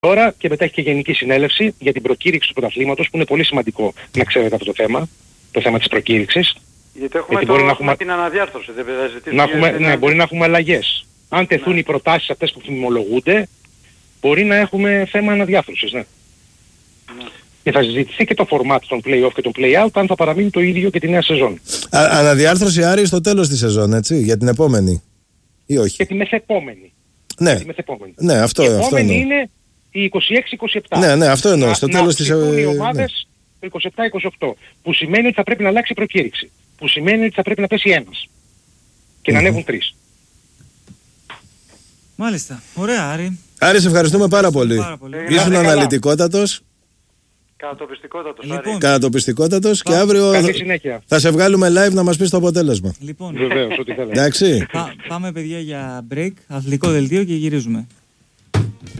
Τώρα και μετά έχει και γενική συνέλευση για την προκήρυξη του πρωταθλήματος, που είναι πολύ σημαντικό να ξέρετε αυτό το θέμα. Το θέμα της προκήρυξης. Γιατί έχουμε την αναδιάρθρωση, δεν ζητήσει. Μπορεί να έχουμε αλλαγές. Αν τεθούν οι προτάσεις αυτές που φημολογούνται, μπορεί να έχουμε θέμα αναδιάρθρωσης, ναι. Και θα συζητηθεί και το format των play-off και των play-out, αν θα παραμείνει το ίδιο και τη νέα σεζόν. Αναδιάρθρωση, Άρη, στο τέλος της σεζόν, έτσι, για την επόμενη, ή όχι? Και τη μεθεπόμενη. Ναι, ναι, αυτό, η επόμενη εννοώ. είναι η 26-27. Ναι, αυτό εννοώ, στο τέλος της σεζόν. Οι ομάδες το 27-28, που σημαίνει ότι θα πρέπει να αλλάξει η προκήρυξη. Που σημαίνει ότι θα πρέπει να πέσει ένας. Και να ανέβουν 3. Μάλιστα. Ωραία, Άρη. Άρη, σε ευχαριστούμε πάρα πολύ. Ήσουν αναλυτικότατος. Κατατοπιστικότατος και αύριο θα σε βγάλουμε live να μας πεις το αποτέλεσμα. Λοιπόν, βεβαίως, ό,τι θέλετε. Εντάξει. Πάμε παιδιά για break, αθλητικό δελτίο και γυρίζουμε.